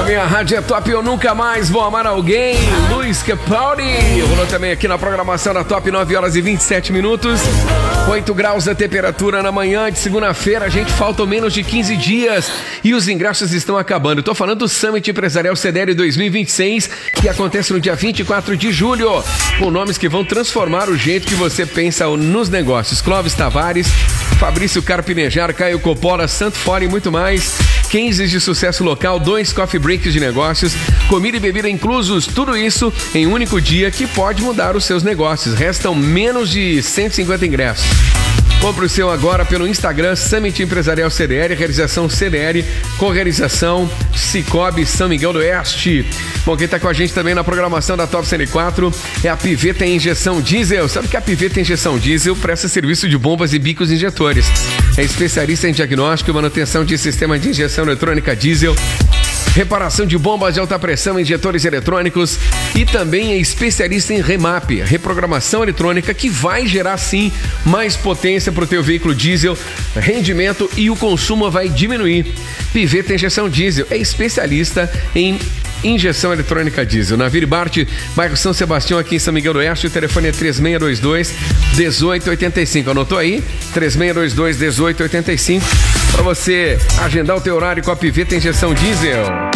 minha rádio é top, eu nunca mais vou amar alguém. Luiz Capaldi rolou também aqui na programação da Top, 9 horas e 27 minutos. 8 graus da temperatura na manhã de segunda-feira. Gente, faltam menos de 15 dias e os ingressos estão acabando. Tô falando do Summit Empresarial CDL 2026, que acontece no dia 24 de julho, com nomes que vão transformar o jeito que você pensa nos negócios. Clóvis Tavares, Fabrício Carpinejar, Caio Coppola, Santo Fora e muito mais. 15 de sucesso local, 2 coffee breaks de negócios, comida e bebida inclusos, tudo isso em um único dia que pode mudar os seus negócios. Restam menos de 150 ingressos. Compre o seu agora pelo Instagram, Summit Empresarial CDL, realização CDL, co-realização Cicobi São Miguel do Oeste. Bom, quem está com a gente também na programação da Top 104 é a Piveta Injeção Diesel. Sabe que a Piveta Injeção Diesel presta serviço de bombas e bicos injetores. É especialista em diagnóstico e manutenção de sistema de injeção eletrônica diesel, reparação de bombas de alta pressão, injetores eletrônicos, e também é especialista em remap, reprogramação eletrônica, que vai gerar sim mais potência para o teu veículo diesel, rendimento, e o consumo vai diminuir. Piveta Injeção Diesel é especialista em injeção eletrônica diesel. Na Viribart, bairro São Sebastião, aqui em São Miguel do Oeste. O telefone é 3622-1885. Anotou aí? 3622-1885 para você agendar o teu horário com a Piveta Injeção Diesel.